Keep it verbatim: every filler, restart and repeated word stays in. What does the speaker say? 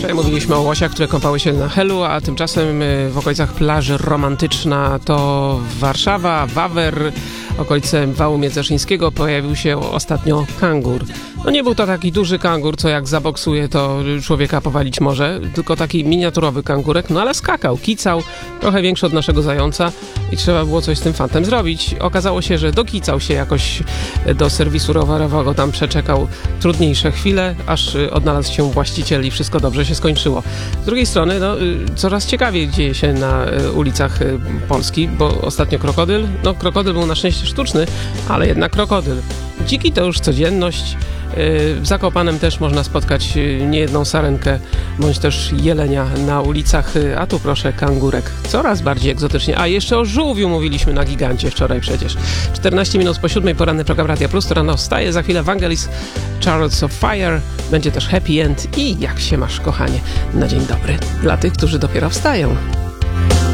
Wczoraj mówiliśmy o łosiach, które kąpały się na Helu, a tymczasem w okolicach plaży Romantyczna to Warszawa, Wawer, okolice Wału Międzyszyńskiego pojawił się ostatnio kangur. No nie był to taki duży kangur, co jak zaboksuje, to człowieka powalić może, tylko taki miniaturowy kangurek, no ale skakał, kicał, trochę większy od naszego zająca i trzeba było coś z tym fantem zrobić. Okazało się, że dokicał się jakoś do serwisu rowerowego, tam przeczekał trudniejsze chwile, aż odnalazł się właściciel i wszystko dobrze się skończyło. Z drugiej strony, no, coraz ciekawiej dzieje się na ulicach Polski, bo ostatnio krokodyl, no krokodyl był na szczęście sztuczny, ale jednak krokodyl. Dziki to już codzienność. W Zakopanem też można spotkać niejedną sarenkę, bądź też jelenia na ulicach, a tu proszę kangurek. Coraz bardziej egzotycznie. A jeszcze o żółwiu mówiliśmy na Gigancie wczoraj przecież. czternaście minut po siódmej, poranny program Radia Plus, to rano wstaje, za chwilę Vangelis, Chariots of Fire, będzie też Happy End i jak się masz, kochanie, na dzień dobry dla tych, którzy dopiero wstają.